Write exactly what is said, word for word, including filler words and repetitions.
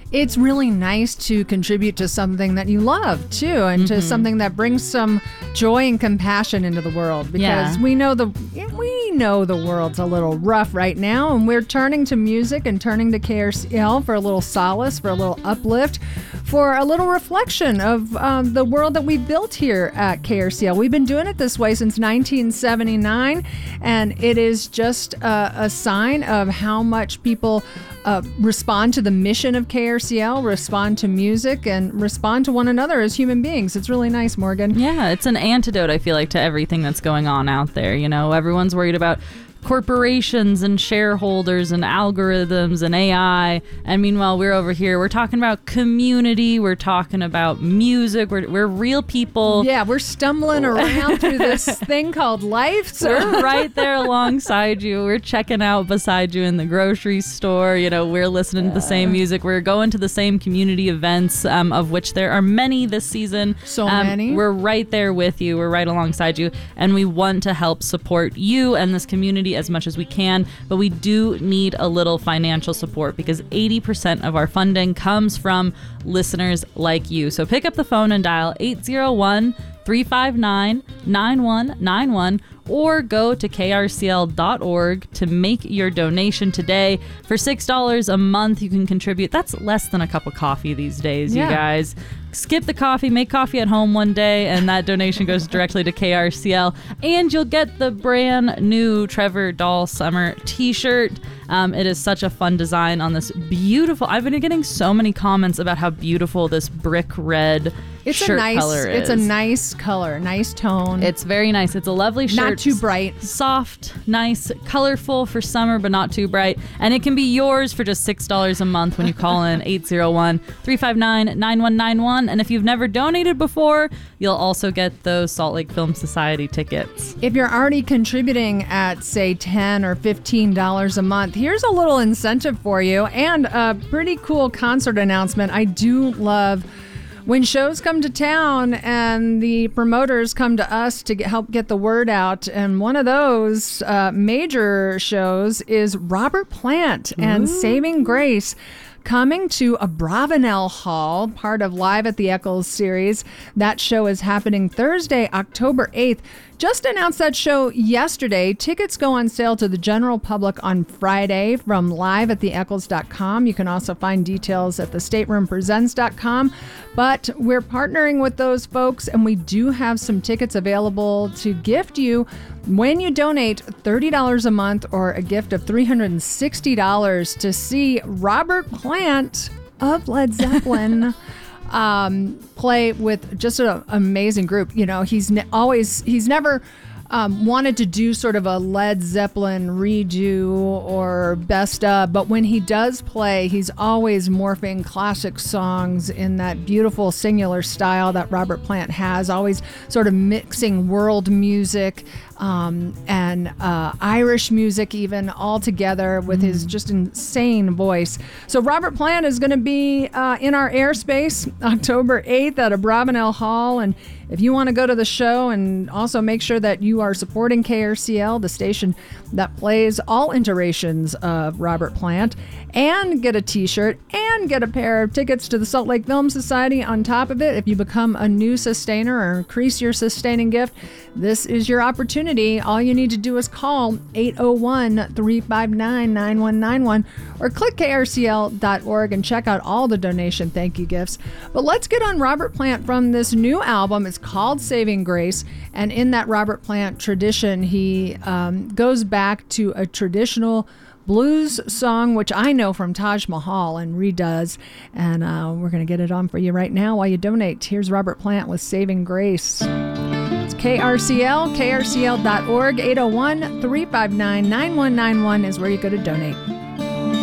It's really nice to contribute to something that you love, too, and mm-hmm. to something that brings some joy and compassion into the world. Because yeah. we know the we know the world's a little rough right now, and we're turning to music and turning to K R C L for a little solace, for a little uplift, for a little reflection of um, the world that we built here at K R C L. We've been doing it this way since nineteen seventy-nine, and it is just a, a sign of how much people uh, respond to the mission of K R C L, respond to music, and respond to one another as human beings. It's really nice, Morgan. Yeah, it's an antidote, I feel like, to everything that's going on out there. You know, everyone's worried about corporations and shareholders and algorithms and A I, and meanwhile we're over here, we're talking about community, we're talking about music, we're, we're real people. Yeah, we're stumbling around through this thing called life, so we're right there alongside you, we're checking out beside you in the grocery store, you know, we're listening to the same music, we're going to the same community events, um, of which there are many this season. So um, many. We're right there with you, we're right alongside you, and we want to help support you and this community as much as we can, but we do need a little financial support because eighty percent of our funding comes from listeners like you. So pick up the phone and dial eight zero one, three five nine, nine one nine one or go to K R C L dot org to make your donation today. For six dollars a month, you can contribute. That's less than a cup of coffee these days, yeah. you guys. Skip the coffee, make coffee at home one day, and that donation goes directly to K R C L. And you'll get the brand new Trevor Dahl Summer t-shirt. Um, it is such a fun design on this beautiful... I've been getting so many comments about how beautiful this brick red it's shirt a nice, color is. It's a nice color, nice tone. It's very nice. It's a lovely shirt. Not too bright. Soft, nice, colorful for summer, but not too bright. And it can be yours for just six dollars a month when you call in eight zero one, three five nine, nine one nine one. And if you've never donated before, you'll also get those Salt Lake Film Society tickets. If you're already contributing at, say, ten dollars or fifteen dollars a month, here's a little incentive for you and a pretty cool concert announcement. I do love when shows come to town and the promoters come to us to get, help get the word out. And one of those uh, major shows is Robert Plant and Ooh. Saving Grace, coming to Abravanel Hall, part of Live at the Eccles series. That show is happening Thursday, October eighth. Just announced that show yesterday. Tickets go on sale to the general public on Friday from live at the eccles dot com. You can also find details at the stateroom presents dot com. But we're partnering with those folks, and we do have some tickets available to gift you when you donate thirty dollars a month or a gift of three hundred sixty dollars to see Robert Plant of Led Zeppelin um, play with just an amazing group. You know, he's ne- always, he's never um, wanted to do sort of a Led Zeppelin redo or best of, but when he does play, he's always morphing classic songs in that beautiful singular style that Robert Plant has, always sort of mixing world music um, and uh, Irish music even all together with mm. his just insane voice. So Robert Plant is going to be uh, in our airspace October eighth at Abravanel Hall. And if you want to go to the show and also make sure that you are supporting K R C L, the station that plays all iterations of Robert Plant, and get a t-shirt and get a pair of tickets to the Salt Lake Film Society on top of it, if you become a new sustainer or increase your sustaining gift, this is your opportunity. All you need to do is call eight oh one, three five nine, nine one nine one or click K R C L dot org and check out all the donation thank you gifts. But let's get on Robert Plant from this new album. It's called Saving Grace, and in that Robert Plant tradition, he um, goes back to a traditional blues song, which I know from Taj Mahal, and redoes. And uh, we're going to get it on for you right now while you donate. Here's Robert Plant with Saving Grace. It's K R C L, K R C L dot org, eight oh one, three five nine, nine one nine one is where you go to donate.